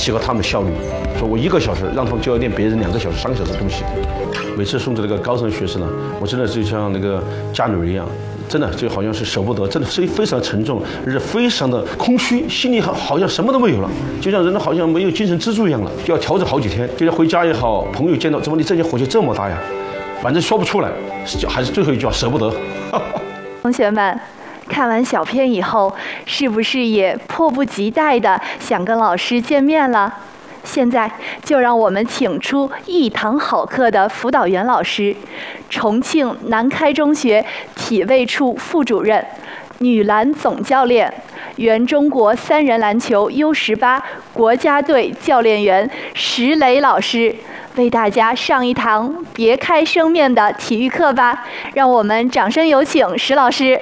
提高他们的效率。说我1个小时让他们就要练别人2个小时、3个小时的东西。每次送给那个高三学生呢，我真的就像那个家女儿一样。真的就好像是舍不得，真的是非常沉重，而且非常的空虚，心里好像什么都没有了，就像人好像没有精神支柱一样了，就要调整好几天。就像回家也好，朋友见到，怎么你这件火气这么大呀？反正说不出来，还是最后一句话，舍不得。 同学们，看完小片以后，是不是也迫不及待地想跟老师见面了？现在就让我们请出一堂好课的辅导员老师，重庆南开中学体卫处副主任、女篮总教练、原中国3人篮球 U18国家队教练员石磊老师，为大家上一堂别开生面的体育课吧。让我们掌声有请石老师。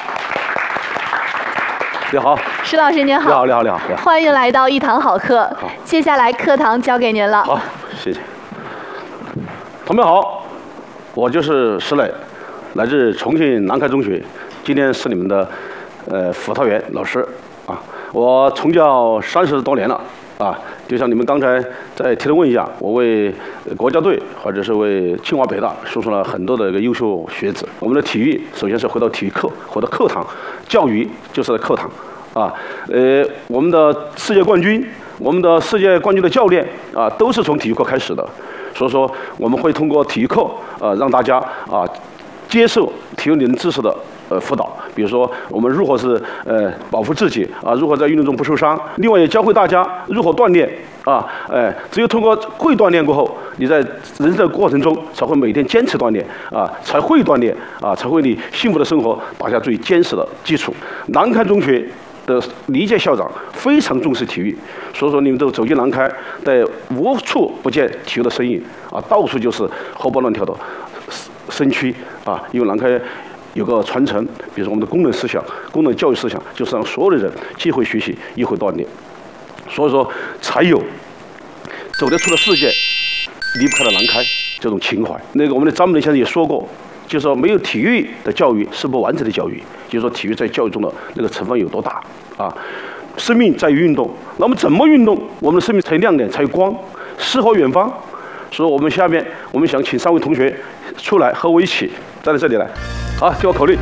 你好， 石老师您好。 你好。 欢迎来到一堂好课。接下来课堂交给您了。 好，谢谢。同学们好，我就是石磊，来自重庆南开中学，今天是你们的辅导员老师啊。我从教30多年了啊，就像你们刚才在提的问一样，我为国家队或者是为清华北大输出了很多的一个优秀学子。我们的体育首先是回到体育课，回到课堂，教育就是在课堂啊。我们的世界冠军，我们的世界冠军的教练啊，都是从体育课开始的。所以说，我们会通过体育课让大家啊接受体育理论知识的辅导，比如说我们如何是保护自己啊，如何在运动中不受伤。另外也教会大家如何锻炼啊，只有通过会锻炼过后，你在人生的过程中才会每天坚持锻炼啊，才会锻炼啊，才会为你幸福的生活打下最坚实的基础。南开中学的李届校长非常重视体育，所以说你们都走进南开，在无处不见体育的身影啊，到处就是活蹦乱跳的身躯啊，因为南开有个传承，比如说我们的功能思想、功能教育思想，就是让所有的人既会学习又会锻炼，所以说才有走得出了世界，离不开了南开这种情怀。那个我们的张美先生也说过，就是说没有体育的教育是不完整的教育，就是说体育在教育中的那个成分有多大啊？生命在于运动，那么怎么运动，我们的生命才有亮点，才有光，诗和远方。所以我们下面我们想请3位同学出来和我一起站在这里来，好，听我口令，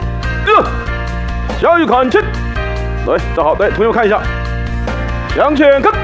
向右看齐，来，站好，来，同学们看一下，向前看，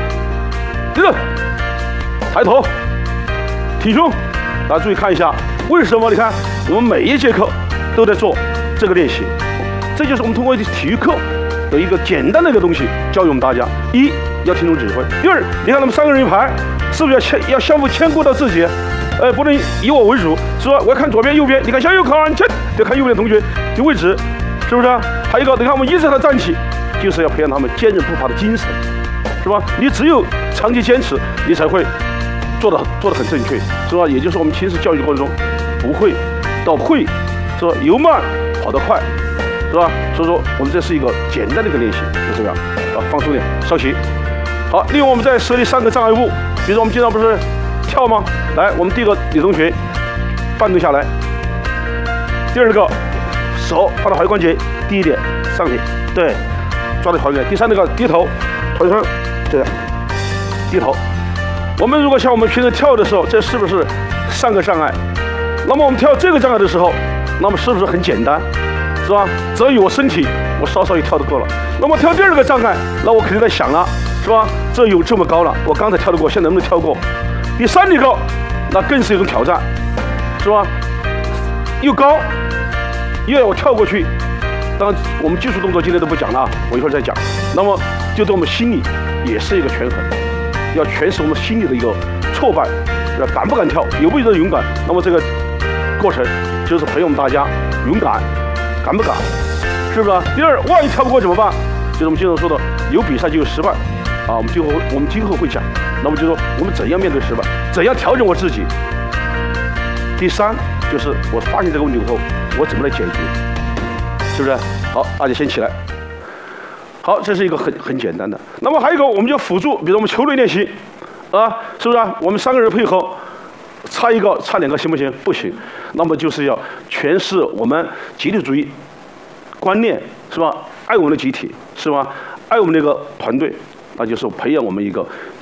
抬头，挺胸，大家注意看一下，为什么？你看我们每一节课都在做这个练习，这就是我们通过体育课的一个简单的一个东西教育我们大家：一要听从指挥；第二，你看他们3个人一排，是不是要相互兼顾到自己？不能以我为主，是吧？我要看左边、右边，你看向右看齐，要看右边的同学的位置，是不是？还有一个，你看我们一直让他站起，就是要培养他们坚韧不拔的精神，是吧？你只有长期坚持，你才会做得很正确，是吧？也就是我们亲子教育的过程中，不会到会，是吧？由慢跑得快，是吧？所以说我们这是一个简单的一个练习，就这样啊，放松点，稍息。好，另外我们再设立3个障碍物，比如说我们经常不是跳吗？来，我们第一个女同学半蹲下来，第二个手放到踝关节低一点上去，对，抓住踝关节。第3个低头，头上这样低头。我们如果像我们平时跳的时候，这是不是3个障碍？那么我们跳这个障碍的时候，那么是不是很简单，是吧？只要有我身体，我稍稍一跳得过了。那么跳第2个障碍，那我肯定在想了，是吧？这有这么高了，我刚才跳得过，现在能不能跳过？第3个，那更是一种挑战，是吧？又高，又要我跳过去。当然，我们技术动作今天都不讲了，我一会儿再讲。那么，就对我们心理也是一个权衡，要诠释我们心理的一个挫败，敢不敢跳，有没有勇敢。那么这个过程就是培养我们大家勇敢，敢不敢，是不是？第2，万一跳不过怎么办？就是我们经常说的，有比赛就有失败。啊，我们今后会讲，那么就说我们怎样面对失败，怎样调整我自己。第3就是我发现这个问题以后，我怎么来解决，是不是？好，大家先起来。好，这是一个很简单的。那么还有一个，我们就辅助，比如我们球类练习，啊，是不是？我们3个人配合，差1个、差2个行不行？不行。那么就是要诠释我们集体主义观念，是吧？爱我们的集体，是吧？爱我们那个团队。那就是培养我们一个